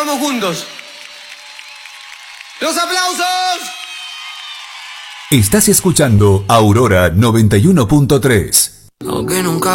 vamos juntos. ¡Los aplausos! Estás escuchando Aurora 91.3. Aunque nunca